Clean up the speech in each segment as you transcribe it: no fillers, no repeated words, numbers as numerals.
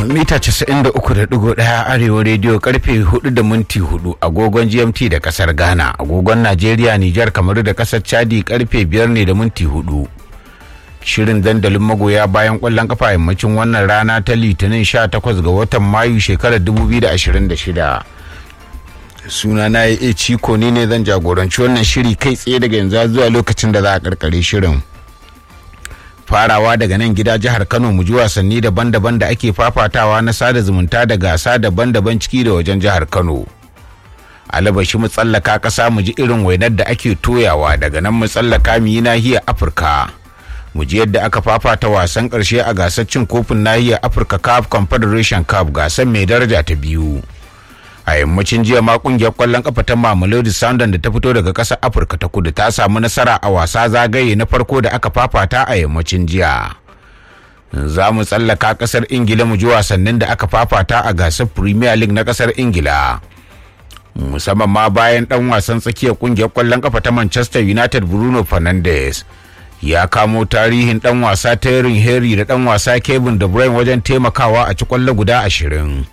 mita 93.1 arewa rediyo karfe 4:04 agogon GMT da kasar Ghana, agogon Najeriya, Nijar, Kamaru da kasar Chadi karfe 5:04. Shirin dandalin magoya bayan kwallon kafa yammacin wannan rana ta Litinin 18 ga watan Mayu shekarar 2026. Suna na ya Ciko ne zan jagoranci wannan shiri kai tsaye daga yanzu zuwa lokacin da za a karkare shirin. Farawa daga nan gida jihar Kano mu ji wasanni daban-daban da ake fafatawa na sada zumunta da gasa daban-daban ciki da wajen jihar Kano. Alabashi mu tsallaka kasa mu ji irin wainar da ake toyawa, daga nan mu tsallaka mu yi nahiyar Afirka. Mu ji yadda aka fafata wasan ƙarshe a gasar cin kofin nahiyar Afirka CAF Confederation Cup, gasar mai daraja ta biyu. A yammacin jiya ma kungiyar kwallon kafa ta Mamelodi Sundowns da ta fito daga ƙasar Afirka ta Kudu ta samu nasara a wasa zagaye na farko da aka fafata a yammacin jiya. Za mu tsallaka ƙasar Ingila mu ji wasannin da aka fafata a gasar Premier League na ƙasar Ingila. Musamman ma bayan ɗan wasan tsakiyar kungiyar kwallon kafa ta Manchester United Bruno Fernandes ya kamo tarihin ɗan wasa Thierry Henry da ɗan wasa Kevin De Bruyne wajen taimakawa a ci kwallo guda 20.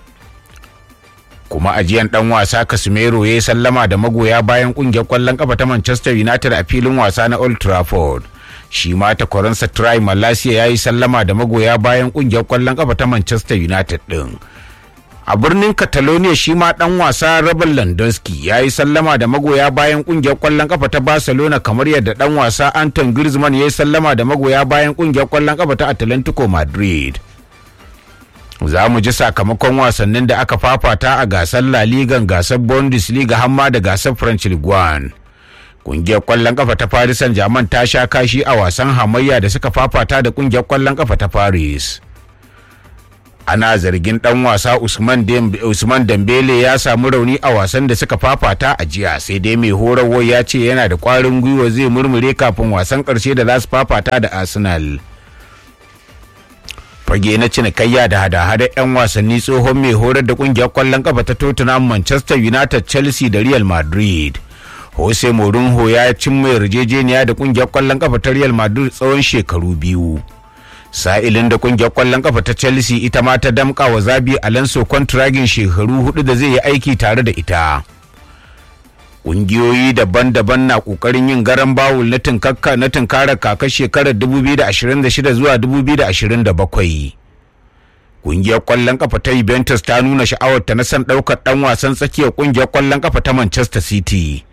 Kuma ajiyan dan wasa Casemiro ya yi sallama da magoya bayan kungiyar kwallon kafa ta Manchester United a filin wasa na Old Trafford. Shi ma takwaransa Troy Malaysia ya yi sallama da magoya bayan kungiyar kwallon kafa ta Manchester United din. A birnin Catalonia shi ma dan wasa Robert Lewandowski ya yi sallama da magoya bayan kungiyar kwallon kafa ta Barcelona, kamar yadda dan wasa Antoine Griezmann ya yi sallama da magoya bayan kungiyar kwallon kafa ta Atlético Madrid. Za mu ji sakamakon wasannin da aka fafata a gasar La Liga, gasar Bundesliga hamma da gasar French Ligue 1. Kungiyar kwallon kafa ta Paris Saint-Germain ta sha kashi a wasan hamayya da suka fafata da kungiyar kwallon kafa ta Paris. Ana zargin dan wasa Usman Dembele ya samu rauni a wasan da suka fafata a jiya, sai dai mai horarwa ya ce yana da kwarin gwiwa zai murmure kafin wasan karshe da za su fafata da Arsenal. Fage na cinikayya da hada-hada 'yan wasanni, tsohon mai horar da kungiyar kwallon kafa ta Tottenham, Manchester United, Chelsea da Real Madrid Jose Mourinho ya cimma yarjejeniya da kungiyar kwallon kafa ta Real Madrid tsawon shekaru 2. Sa'ilin da kungiyar kwallon kafa ta Chelsea ita ma ta damka wa Xabi Alonso kontragin shekaru 4 da zai yi aiki tare da ita. Ƙungiyoyi daban-daban na ƙoƙarin yin garan bawul na tunkarar kakar shekarar 2026 zuwa 2027. Ƙungiyar ƙwallon ƙafa ta Juventus ta nuna sha'awarta na son ɗaukar ɗan wasan tsakiyar ƙungiyar ƙwallon ƙafa ta Manchester City.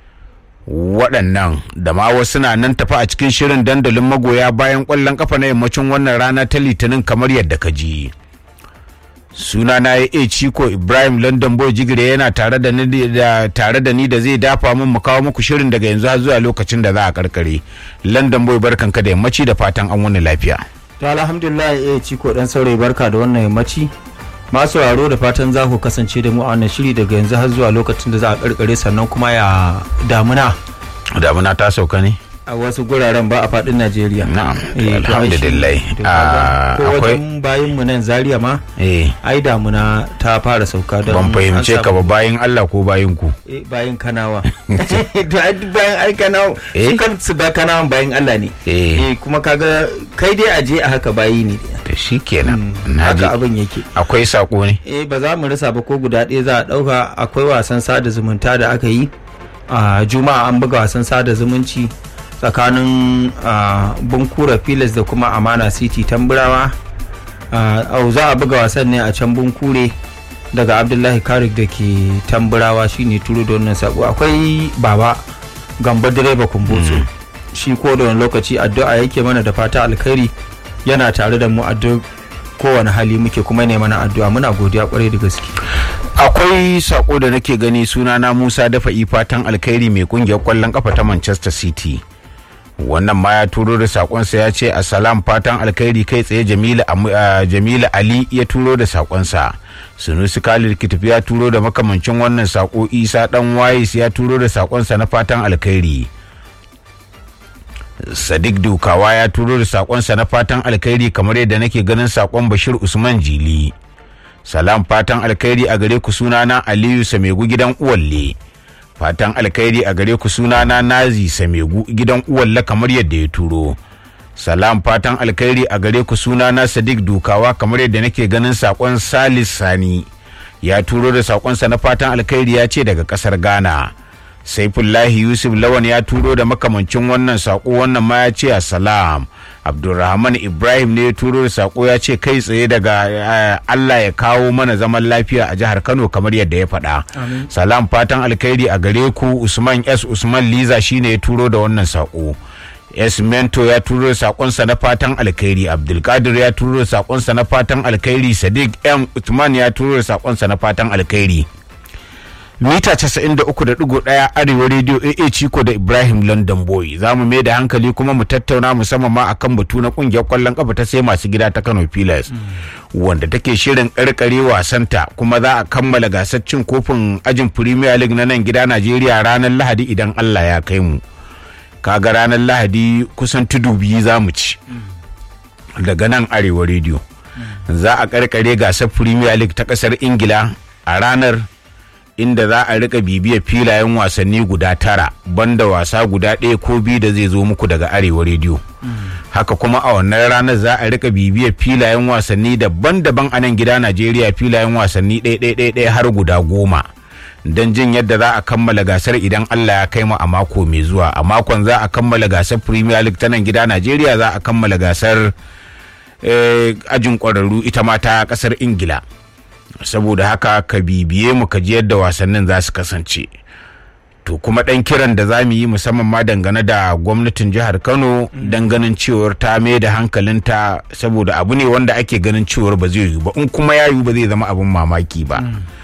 Waɗannan da ma wasu na nan tafi a cikin shirin dandalin magoya bayan ƙwallon ƙafa na yammacin wannan rana ta Litinin kamar yadda ka ji. Suna na ya Ciko Ibrahim London Boy Jigire yana tare da ni da zai dafa min mu kawo muku shirin daga yanzu har zuwa lokacin da za a karkare. London Boy, barkanka da yammaci da fatan an wani lafiya. To alhamdulillah ya Ciko dan saurayi, barka da wannan yammaci. Masu sauraro da fatan za ku kasance da mu a wannan shiri daga yanzu har zuwa lokacin da za a karkare, sannan kuma ya damuna ta sauka ne a wasu guraren ba a fadin Najeriya. Na'am, alhamdulillah. Akwai bayin mu nan Zaria ma ai damuna ta fara sauka da ban fahimce ka ba, bayin Allah ko bayin ku? Bayin Kanawa. To ai bayin ai Kanawa su kan su ba Kanawan bayin Allah ne. Kuma kaga kai dai aje a haka bayi ne. To shikenan, haka abin yake. Akwai sako ne? Ba za mu rasa ba, ko guda ɗaya za a ɗauka. Akwai wasan sada zumunta da aka yi a Juma'a, an buga wasan sada zumunci tsakanin Bunkura Pilas da kuma Amana City Tamburawa. Za a buga wasan ne a can Bunkure, daga Abdullahi Karik da ke Tamburawa shine turo da wannan sako. Akwai Baba Gamba direba Kumbotso, shi ko da wani lokaci addu'a yake mana da fata alkhairi, yana tare da mu a duk kowane hali muke, kuma ne mana addu'a. Muna godiya kwarai da gaske. Akwai sako da nake gani, sunana Musa Dafa'i fatan alkhairi mai kungiyar kwallon kafa ta Manchester City. Wannan ma ya turo da sakonsa ya ce assalam, fatan alkhairi kai tsaye. Jamila Ali ya turo da sakonsa. Sunusi Khalid Kitifi ya turo da makamancin wannan sako. Isa Dan Wayis ya turo da sakonsa na fatan alkhairi. Sadiq Dukawa ya turo da sakonsa na fatan alkhairi, kamar yadda nake ganin sakon Bashir Usman Jili. Salam, fatan alkhairi a gare ku, sunana Aliyu Samegu gidan Uwalle. Fatan alkhairi a gare ku, sunana Nazi Samegu gidan Uwalle, kamar yadda ya turo. salam fatan alkhairi a gare ku, suna na Sadiq Dukawa, kamar yadda nake ganin sakon Salis Sani ya turo da sakonsa na fatan alkhairi, ya ce daga kasar Ghana. Saifullahi Yusuf Lawan ya turo da makamancin wannan sako, wannan ma ya ce assalam. Abdulrahman Ibrahim ne ya turo da sako, ya ce kai tsaye daga Allah ya kawo mana zaman lafiya a jihar Kano kamar yadda ya faɗa. Salam fatan alkhairi a gare ku. Usman S Usman Liza shine ya turo da wannan sako. S Mento ya turo da sakonsa na fatan alkhairi. Abdulkadir ya turo da sakonsa na fatan alkhairi. Sadiq M Uthman ya turo da sakonsa na fatan alkhairi. Mita 93.1 Arewa Radio AA Chiko da Ibrahim London Boy. Za mu mai da hankali kuma mu tattauna musamman ma akan batu na kungiyar kwallon kafa ta sai masu gida ta Kano Pillars, wanda take shirin karkare wasanta, kuma za a kammala gasar cin kofin ajin Premier League na nan gida Najeriya ranar Lahadi idan Allah ya kai mu. Kaga ranar Lahadi kusan tudu biyu za mu ci daga nan Arewa Radio. Za a karkare gasar Premier League ta kasar Ingila a ranar, inda za a rika bibiyar filayen wasanni guda 9 banda wasa guda 1 ko 2 da zai zo muku daga Arewa Radio. Haka kuma a wannan ranar za a rika bibiyar filayen wasanni daban-daban a nan gida Najeriya, filayen wasanni ɗaya har guda 10 don jin yadda za a kammala gasar idan Allah ya kai mu a mako mai zuwa. A makon za a kammala gasar Premier League ta nan gida Najeriya, za a kammala gasar ajin ƙwararru ita ma ta ƙasar Ingila. Saboda haka ka bibiye mu ka ji yadda wasannin za su kasance. To kuma ɗan kiran da za mu yi musamman ma dangane da gwamnatin jihar Kano, dan ganin cewar ta mai da hankalinta, saboda abu ne wanda ake ganin cewar ba zai yi ba, in kuma ya yi ba zai zama abin mamaki ba.